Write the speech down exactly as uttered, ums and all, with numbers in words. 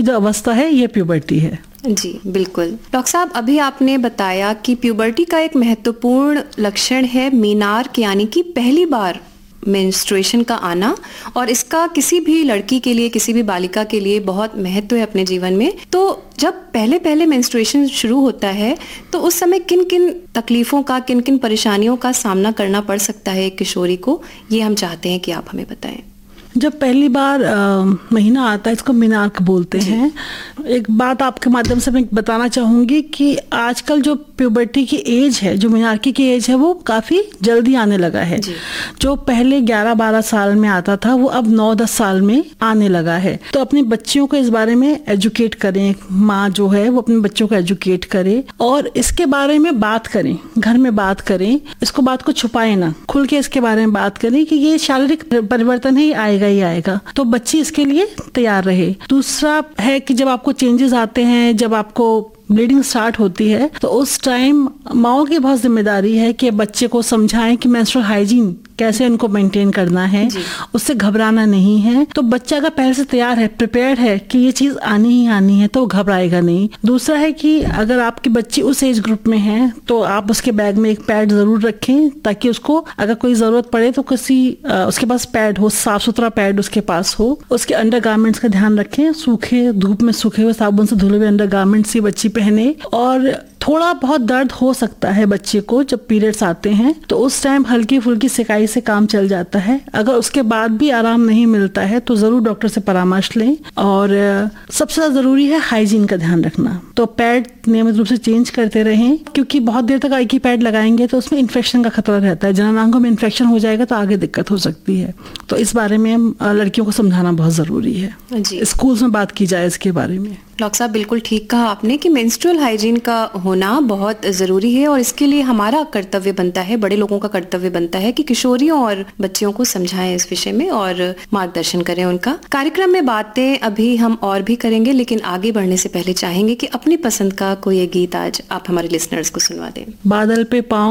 की जो अवस्था है ये प्यूबर्टी है। जी बिल्कुल। डॉक्टर साहब, अभी आपने बताया कि प्यूबर्टी का एक महत्वपूर्ण लक्षण है मीनार्क, यानी कि पहली बार मेंस्ट्रुएशन का आना, और इसका किसी भी लड़की के लिए, किसी भी बालिका के लिए बहुत महत्व है अपने जीवन में। तो जब पहले पहले मेंस्ट्रुएशन शुरू होता है तो उस समय किन किन तकलीफों का, किन किन परेशानियों का सामना करना पड़ सकता है एक किशोरी को, ये हम चाहते हैं कि आप हमें बताएं। जब पहली बार आ, महीना आता है, इसको मीनार्क बोलते हैं। एक बात आपके माध्यम से मैं बताना चाहूँगी कि आजकल जो प्यूबर्टी की एज है, जो मीनार्की की एज है, वो काफ़ी जल्दी आने लगा है। जो पहले ग्यारह बारह साल में आता था वो अब नौ दस साल में आने लगा है। तो अपने बच्चियों को इस बारे में एजुकेट करें, माँ जो है वो अपने बच्चों को एजुकेट करे और इसके बारे में बात करें, घर में बात करें, इसको बात को छुपाए ना, खुल के इसके बारे में बात करें कि ये शारीरिक परिवर्तन ही आएगा ही आएगा, तो बच्ची इसके लिए तैयार रहे। दूसरा है कि जब आपको चेंजेस आते हैं, जब आपको ब्लीडिंग स्टार्ट होती है, तो उस टाइम माओ की बहुत जिम्मेदारी है कि बच्चे को समझाएं कि मेंस्ट्रुअल हाइजीन कैसे उनको मेंटेन करना है, उससे घबराना नहीं है। तो बच्चा अगर पहले से तैयार है, प्रिपेयर्ड है कि ये चीज आनी ही आनी है, तो वो घबराएगा नहीं। दूसरा है कि अगर आपकी बच्ची उस एज ग्रुप में है तो आप उसके बैग में एक पैड जरूर रखें, ताकि उसको अगर कोई जरूरत पड़े तो किसी आ, उसके पास पैड हो, साफ सुथरा पैड उसके पास हो। उसके अंडर गारमेंट्स का ध्यान रखें, सूखे धूप में सूखे हुए साबुन से धुले हुए अंडर गारमेंट्स ही बच्ची पहने। और थोड़ा बहुत दर्द हो सकता है बच्चे को जब पीरियड्स आते हैं, तो उस टाइम हल्की फुल्की सिकाई से काम चल जाता है। अगर उसके बाद भी आराम नहीं मिलता है तो जरूर डॉक्टर से परामर्श लें। और सबसे ज्यादा जरूरी है हाइजीन का ध्यान रखना। तो पैड नियमित रूप से चेंज करते रहें, क्योंकि बहुत देर तक एक ही पैड लगाएंगे तो उसमें इन्फेक्शन का खतरा रहता है। जननांगों में इन्फेक्शन हो जाएगा तो आगे दिक्कत हो सकती है। तो इस बारे में लड़कियों को समझाना बहुत जरूरी है, स्कूल्स में बात की जाए इसके बारे में। डॉक्टर साहब, बिल्कुल ठीक कहा आपने कि मेंस्ट्रुअल हाइजीन का होना बहुत ज़रूरी है, और इसके लिए हमारा कर्तव्य बनता है, बड़े लोगों का कर्तव्य बनता है कि किशोरियों और बच्चियों को समझाएं इस विषय में और मार्गदर्शन करें उनका। कार्यक्रम में बातें अभी हम और भी करेंगे, लेकिन आगे बढ़ने से पहले चाहेंगे कि अपनी पसंद का कोई एक गीत आज आप हमारे लिसनर्स को सुनवा दें। बादल पे पाँव